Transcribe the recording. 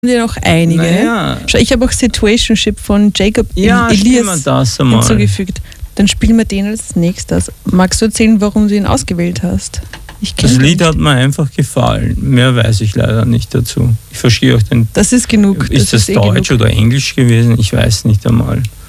ja noch einige. Naja. Schau, ich habe auch Situationship von Jacob Ja, spielen wir Elias das einmal. hinzugefügt. Dann spielen wir den als nächstes. Magst du erzählen, warum du ihn ausgewählt hast? Ich kenn Das den. Lied hat mir einfach gefallen. Mehr weiß ich leider nicht dazu. Ich verstehe auch den. Das ist genug. Ist das eh Deutsch genug. oder Englisch gewesen? Ich weiß nicht einmal.